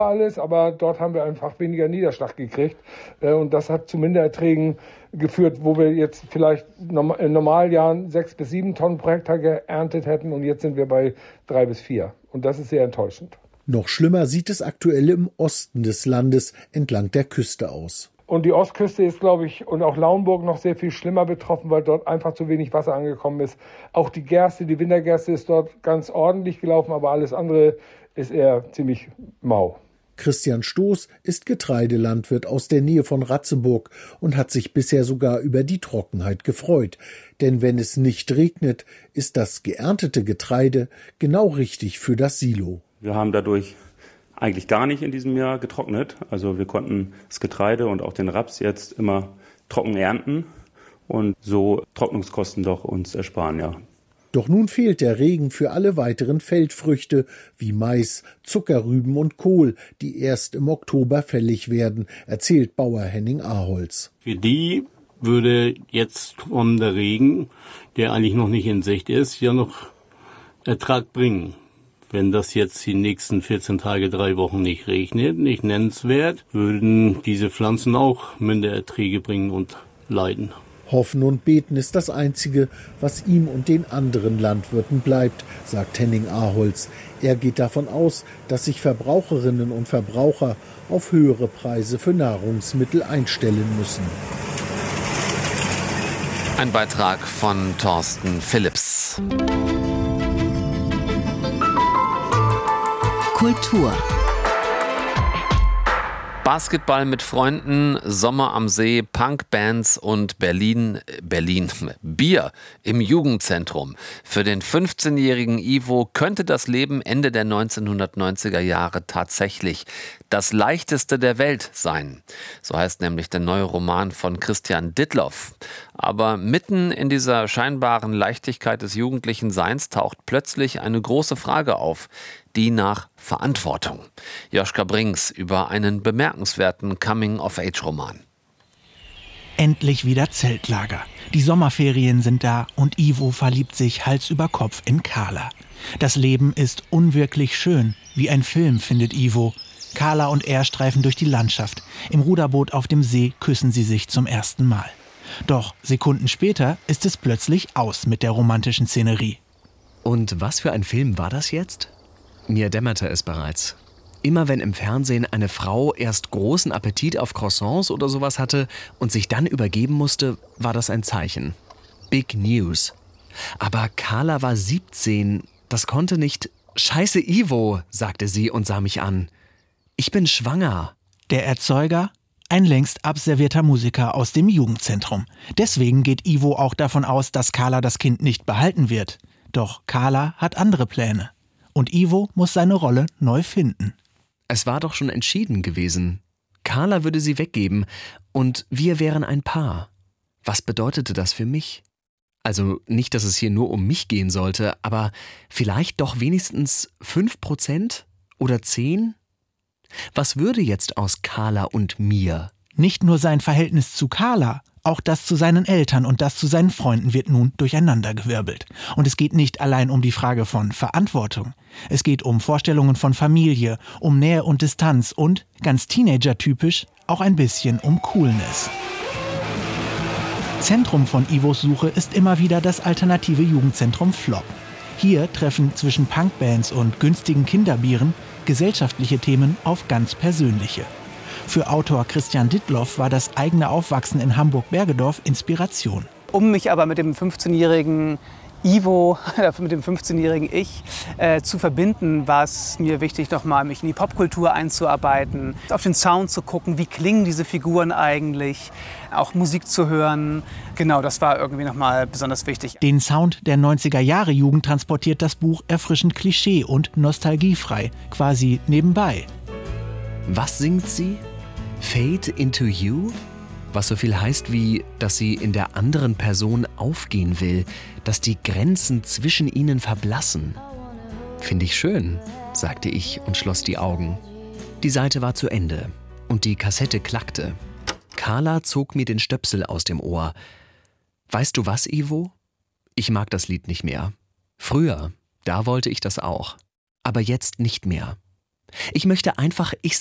alles, aber dort haben wir einfach weniger Niederschlag gekriegt. Und das hat zu Mindererträgen geführt, wo wir jetzt vielleicht in Normaljahren 6 bis 7 Tonnen pro Hektar geerntet hätten und jetzt sind wir bei 3 bis 4. Und das ist sehr enttäuschend. Noch schlimmer sieht es aktuell im Osten des Landes entlang der Küste aus. Und die Ostküste ist, glaube ich, und auch Lauenburg noch sehr viel schlimmer betroffen, weil dort einfach zu wenig Wasser angekommen ist. Auch die Gerste, die Wintergerste ist dort ganz ordentlich gelaufen, aber alles andere ist eher ziemlich mau. Christian Stoß ist Getreidelandwirt aus der Nähe von Ratzeburg und hat sich bisher sogar über die Trockenheit gefreut. Denn wenn es nicht regnet, ist das geerntete Getreide genau richtig für das Silo. Wir haben dadurch eigentlich gar nicht in diesem Jahr getrocknet. Also wir konnten das Getreide und auch den Raps jetzt immer trocken ernten und so Trocknungskosten doch uns ersparen, ja. Doch nun fehlt der Regen für alle weiteren Feldfrüchte wie Mais, Zuckerrüben und Kohl, die erst im Oktober fällig werden, erzählt Bauer Henning Aholz. Für die würde jetzt der Regen, der eigentlich noch nicht in Sicht ist, ja noch Ertrag bringen. Wenn das jetzt die nächsten 14 Tage, 3 Wochen nicht regnet, nicht nennenswert, würden diese Pflanzen auch Mindererträge bringen und leiden. Hoffen und beten ist das Einzige, was ihm und den anderen Landwirten bleibt, sagt Henning Aholz. Er geht davon aus, dass sich Verbraucherinnen und Verbraucher auf höhere Preise für Nahrungsmittel einstellen müssen. Ein Beitrag von Thorsten Philipps. Kultur. Basketball mit Freunden, Sommer am See, Punkbands und Bier im Jugendzentrum. Für den 15-jährigen Ivo könnte das Leben Ende der 1990er Jahre tatsächlich das leichteste der Welt sein. So heißt nämlich der neue Roman von Christian Dittloff. Aber mitten in dieser scheinbaren Leichtigkeit des jugendlichen Seins taucht plötzlich eine große Frage auf, die nach Verantwortung. Joschka Brings über einen bemerkenswerten Coming-of-Age-Roman. Endlich wieder Zeltlager. Die Sommerferien sind da und Ivo verliebt sich Hals über Kopf in Carla. Das Leben ist unwirklich schön, wie ein Film, findet Ivo. Carla und er streifen durch die Landschaft. Im Ruderboot auf dem See küssen sie sich zum ersten Mal. Doch Sekunden später ist es plötzlich aus mit der romantischen Szenerie. Und was für ein Film war das jetzt? Mir dämmerte es bereits. Immer wenn im Fernsehen eine Frau erst großen Appetit auf Croissants oder sowas hatte und sich dann übergeben musste, war das ein Zeichen. Big News. Aber Carla war 17. Das konnte nicht... »Scheiße, Ivo«, sagte sie und sah mich an. »Ich bin schwanger.« Der Erzeuger? Ein längst abservierter Musiker aus dem Jugendzentrum. Deswegen geht Ivo auch davon aus, dass Carla das Kind nicht behalten wird. Doch Carla hat andere Pläne. Und Ivo muss seine Rolle neu finden. Es war doch schon entschieden gewesen. Carla würde sie weggeben und wir wären ein Paar. Was bedeutete das für mich? Also nicht, dass es hier nur um mich gehen sollte, aber vielleicht doch wenigstens 5% oder 10%? Was würde jetzt aus Carla und mir? Nicht nur sein Verhältnis zu Carla, auch das zu seinen Eltern und das zu seinen Freunden wird nun durcheinandergewirbelt. Und es geht nicht allein um die Frage von Verantwortung. Es geht um Vorstellungen von Familie, um Nähe und Distanz und, ganz Teenager-typisch, auch ein bisschen um Coolness. Zentrum von Ivos Suche ist immer wieder das alternative Jugendzentrum Flop. Hier treffen zwischen Punkbands und günstigen Kinderbieren gesellschaftliche Themen auf ganz persönliche. Für Autor Christian Dittloff war das eigene Aufwachsen in Hamburg-Bergedorf Inspiration. Um mich aber mit dem 15-jährigen Ivo, mit dem 15-jährigen Ich zu verbinden, war es mir wichtig, nochmal mich in die Popkultur einzuarbeiten, auf den Sound zu gucken, wie klingen diese Figuren eigentlich, auch Musik zu hören. Genau, das war irgendwie nochmal besonders wichtig. Den Sound der 90er-Jahre-Jugend transportiert das Buch erfrischend klischee- und nostalgiefrei, quasi nebenbei. Was singt sie? Fade into you? Was so viel heißt wie, dass sie in der anderen Person aufgehen will, dass die Grenzen zwischen ihnen verblassen. Finde ich schön, sagte ich und schloss die Augen. Die Seite war zu Ende und die Kassette klackte. Carla zog mir den Stöpsel aus dem Ohr. Weißt du was, Ivo? Ich mag das Lied nicht mehr. Früher, da wollte ich das auch. Aber jetzt nicht mehr. Ich möchte einfach ich